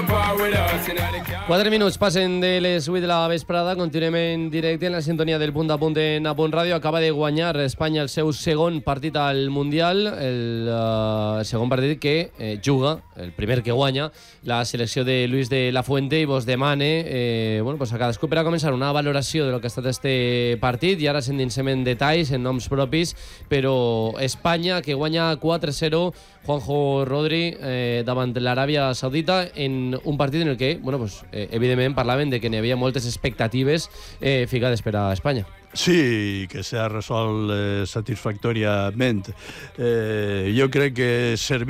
4 minuts passen de les 8 de la vesprada. Continuem en directe en la sintonia del Punt a Punt en A Punt Ràdio. Acaba de guanyar Espanya el seu segon partit al Mundial, el segon partit que juga, el primer que guanya, la selecció de Luis de la Fuente, i vos demane pues a cadascú per a començar una valoració de lo que ha estat este partit, i ara s'endinsem en detalls, en noms propis, però Espanya que guanya 4-0, Juanjo Rodri, davant l'Aràbia Saudita, en un partit en el que, evidentment, parlaven de que n'hi havia moltes expectatives ficades per a Espanya. Sí, que s'ha resolt satisfactòriament. Jo crec que